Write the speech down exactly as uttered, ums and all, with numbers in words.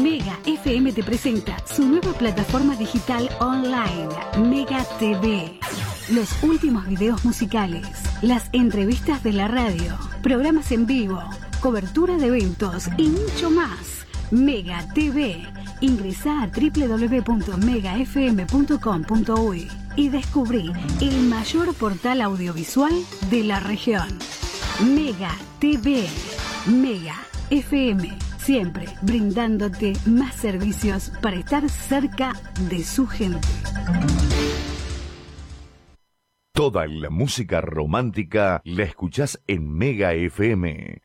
Mega F M te presenta su nueva plataforma digital online, Mega T V. Los últimos videos musicales, las entrevistas de la radio, programas en vivo, cobertura de eventos y mucho más. Mega T V. Ingresá a doble u doble u doble u punto mega f m punto com punto u y y descubrí el mayor portal audiovisual de la región. Mega T V. Mega F M. Siempre brindándote más servicios para estar cerca de su gente. Toda la música romántica la escuchás en Mega F M.